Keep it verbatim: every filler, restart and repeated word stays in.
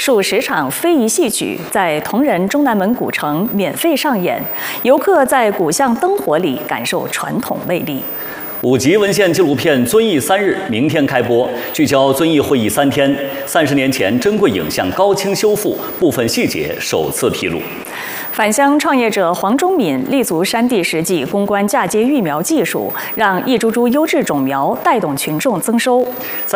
数十场非遗戏曲在同仁中南门古城免费上演，游客在古巷灯火里感受传统魅力。 五集文献纪录片《遵义三日》明天开播，聚焦遵义会议三天，三十年前珍贵影像高清修复，部分细节首次披露。 返乡创业者黄忠敏立足山地实际攻关嫁接育苗技术，让一株株优质种苗带动群众增收。